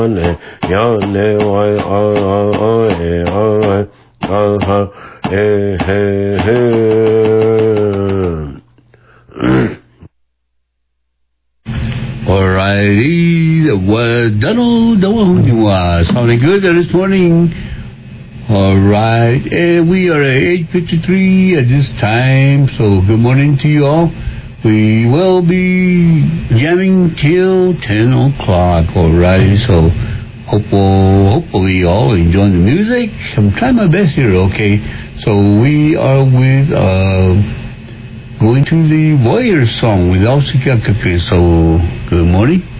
Alrighty, sounding good this morning. Alright, we are at 8:53 at this time, so good morning to you all. We will be jamming till 10 o'clock, alright, so hopefully you all enjoying the music. I'm trying my best here, okay. So we are with, going to the Warriors song with Elsie Kakake, so good morning.